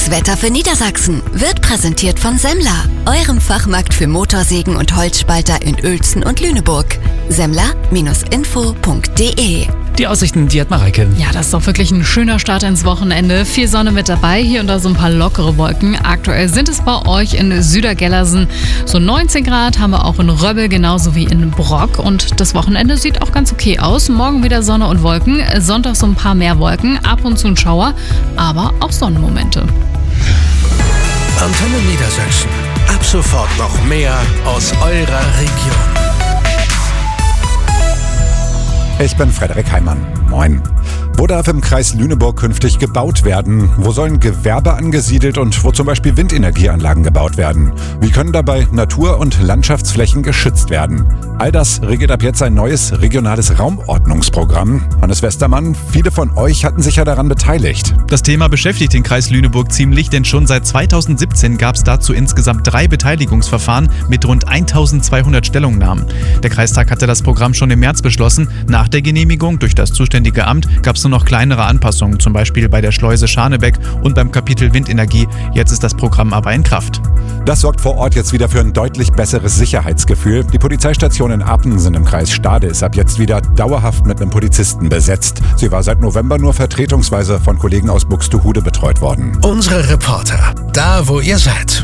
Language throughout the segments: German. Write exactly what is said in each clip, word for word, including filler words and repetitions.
Das Wetter für Niedersachsen wird präsentiert von Semler, eurem Fachmarkt für Motorsägen und Holzspalter in Uelzen und Lüneburg. Semmler Info punkt de. Die Aussichten, die hat Mareike. Ja, das ist doch wirklich ein schöner Start ins Wochenende. Viel Sonne mit dabei, hier und da so ein paar lockere Wolken. Aktuell sind es bei euch in Südergellersen so neunzehn Grad, haben wir auch in Röbbel, genauso wie in Brock. Und das Wochenende sieht auch ganz okay aus. Morgen wieder Sonne und Wolken, Sonntag so ein paar mehr Wolken, ab und zu ein Schauer, aber auch Sonnenmomente. Antenne Niedersachsen. Ab sofort noch mehr aus eurer Region. Ich bin Frederik Heimann. Moin. Wo darf im Kreis Lüneburg künftig gebaut werden? Wo sollen Gewerbe angesiedelt und wo zum Beispiel Windenergieanlagen gebaut werden? Wie können dabei Natur- und Landschaftsflächen geschützt werden? All das regelt ab jetzt ein neues regionales Raumordnungsprogramm. Hannes Westermann, viele von euch hatten sich ja daran beteiligt. Das Thema beschäftigt den Kreis Lüneburg ziemlich, denn schon seit zweitausendsiebzehn gab es dazu insgesamt drei Beteiligungsverfahren mit rund eintausendzweihundert Stellungnahmen. Der Kreistag hatte das Programm schon im März beschlossen. Nach der Genehmigung durch das zuständige Amt gab es nur noch kleinere Anpassungen, zum Beispiel bei der Schleuse Scharnebeck und beim Kapitel Windenergie. Jetzt ist das Programm aber in Kraft. Das sorgt vor Ort jetzt wieder für ein deutlich besseres Sicherheitsgefühl. Die Polizeistation in Apensen im Kreis Stade ist ab jetzt wieder dauerhaft mit einem Polizisten besetzt. Sie war seit November nur vertretungsweise von Kollegen aus Buxtehude betreut worden. Unsere Reporter, da wo ihr seid.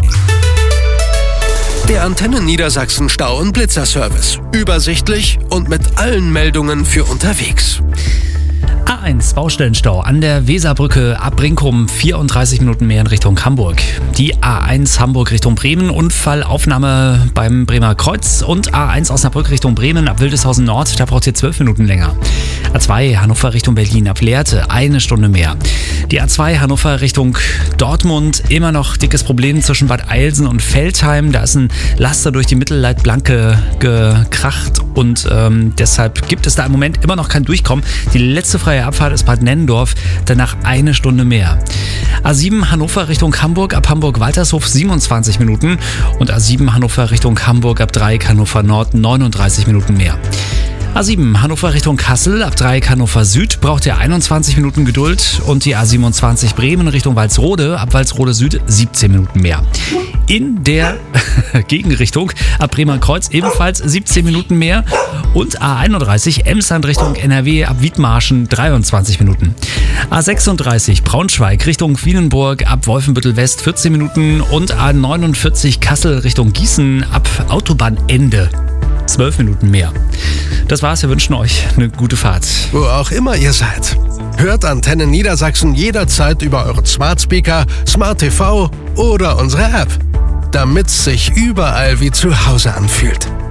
Der Antenne Niedersachsen Stau- und Blitzerservice. Übersichtlich und mit allen Meldungen für unterwegs. A eins Baustellenstau an der Weserbrücke ab Brinkum, vierunddreißig Minuten mehr in Richtung Hamburg. Die A eins Hamburg Richtung Bremen, Unfallaufnahme beim Bremer Kreuz und A eins Osnabrück Richtung Bremen ab Wildeshausen Nord, da braucht ihr zwölf Minuten länger. A zwei Hannover Richtung Berlin ab Lehrte, eine Stunde mehr. Die A zwei Hannover Richtung Dortmund, immer noch dickes Problem zwischen Bad Eilsen und Veltheim. Da ist ein Laster durch die Mittelleitplanke gekracht und ähm, deshalb gibt es da im Moment immer noch kein Durchkommen. Die letzte freie Abfahrt ist Bad Nennendorf, danach eine Stunde mehr. A sieben Hannover Richtung Hamburg ab Hamburg-Waltershof siebenundzwanzig Minuten und A sieben Hannover Richtung Hamburg ab Dreieck Hannover Nord neununddreißig Minuten mehr. A sieben Hannover Richtung Kassel ab Dreieck Hannover Süd braucht ihr einundzwanzig Minuten Geduld und die A siebenundzwanzig Bremen Richtung Walsrode ab Walsrode Süd siebzehn Minuten mehr. In der Gegenrichtung ab Bremer Kreuz ebenfalls siebzehn Minuten mehr und A einunddreißig Emsland Richtung N R W ab Wiedmarschen dreiundzwanzig Minuten. A sechsunddreißig Braunschweig Richtung Wienenburg ab Wolfenbüttel West vierzehn Minuten und A neunundvierzig Kassel Richtung Gießen ab Autobahnende zwölf Minuten mehr. Das war's, wir wünschen euch eine gute Fahrt. Wo auch immer ihr seid. Hört Antenne Niedersachsen jederzeit über euren Smart Speaker, Smart T V oder unsere App, damit's sich überall wie zu Hause anfühlt.